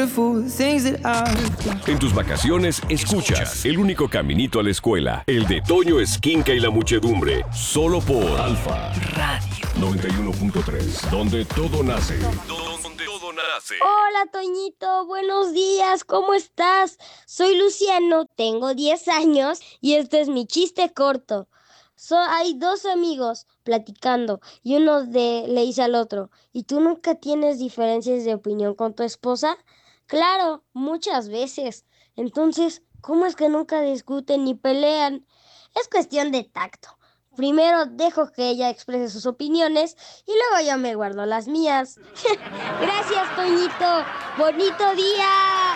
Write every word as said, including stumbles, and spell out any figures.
En tus vacaciones, escuchas El único caminito a la escuela, el de Toño Esquinca y la muchedumbre, solo por Alfa Radio noventa y uno punto tres, donde todo nace. Donde todo nace. Hola, Toñito, buenos días, ¿cómo estás? Soy Luciano, tengo diez años y este es mi chiste corto. So, hay dos amigos platicando y uno de, le dice al otro: ¿y tú nunca tienes diferencias de opinión con tu esposa? Claro, muchas veces. Entonces, ¿cómo es que nunca discuten ni pelean? Es cuestión de tacto. Primero dejo que ella exprese sus opiniones y luego yo me guardo las mías. Gracias, Toñito. ¡Bonito día!